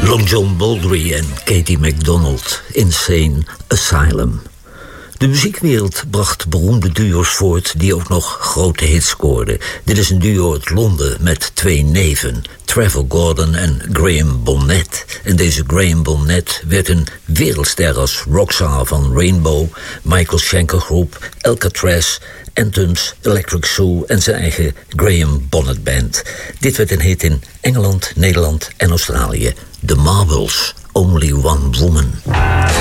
Long John Baldry en Katie MacDonald, Insane Asylum. De muziekwereld bracht beroemde duo's voort die ook nog grote hits scoorden. Dit is een duo uit Londen met twee neven, Trevor Gordon en Graham Bonnet. En deze Graham Bonnet werd een wereldster als rockstar van Rainbow, Michael Schenker Groep, Alcatraz, Anthems, Electric Zoo en zijn eigen Graham Bonnet Band. Dit werd een hit in Engeland, Nederland en Australië. The Marbles, Only One Woman.